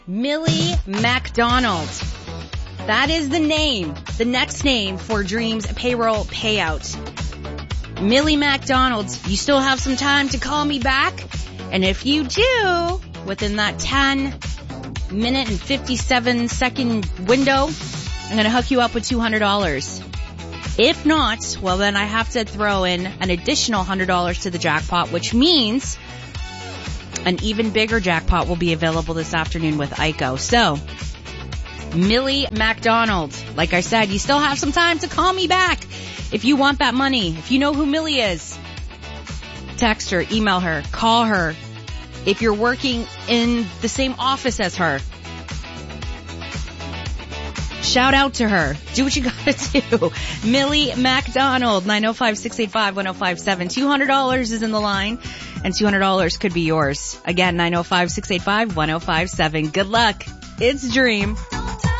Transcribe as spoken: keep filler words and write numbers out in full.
Millie MacDonald. That is the name, the next name for Dream's payroll payout. Millie MacDonald, you still have some time to call me back. And if you do, within that ten minute and fifty-seven second window, I'm going to hook you up with two hundred dollars. If not, well, then I have to throw in an additional one hundred dollars to the jackpot, which means an even bigger jackpot will be available this afternoon with I C O. So, Millie MacDonald, like I said, you still have some time to call me back if you want that money. If you know who Millie is, text her, email her, call her. If you're working in the same office as her, shout out to her. Do what you gotta do. Millie MacDonald, nine oh five, six eight five, one oh five seven. two hundred dollars is in the line, and two hundred dollars could be yours. Again, nine oh five, six eight five, one oh five seven. Good luck. It's Dream.